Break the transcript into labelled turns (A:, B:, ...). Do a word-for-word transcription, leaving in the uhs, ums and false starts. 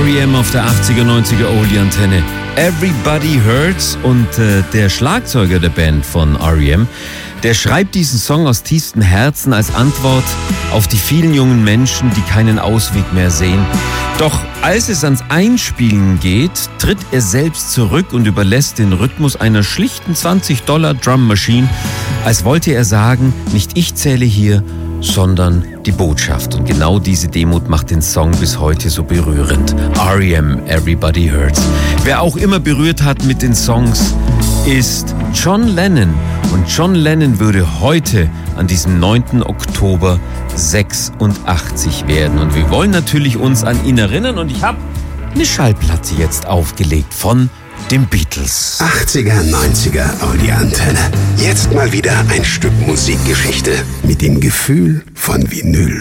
A: R E M auf der achtziger, neunziger Oldie-Antenne. Everybody Hurts. Und äh, der Schlagzeuger der Band von R E M, der schreibt diesen Song aus tiefstem Herzen als Antwort auf die vielen jungen Menschen, die keinen Ausweg mehr sehen. Doch als es ans Einspielen geht, tritt er selbst zurück und überlässt den Rhythmus einer schlichten zwanzig Dollar Drum Machine, als wollte er sagen, nicht ich zähle hier, sondern die Botschaft. Und genau diese Demut macht den Song bis heute so berührend. R E M, Everybody Hurts. Wer auch immer berührt hat mit den Songs, ist John Lennon. Und John Lennon würde heute an diesem neunten Oktober sechsundachtzig werden. Und wir wollen natürlich uns an ihn erinnern. Und ich habe eine Schallplatte jetzt aufgelegt von den Beatles.
B: achtziger, neunziger Audioantenne. Jetzt mal wieder ein Stück Musikgeschichte mit dem Gefühl von Vinyl.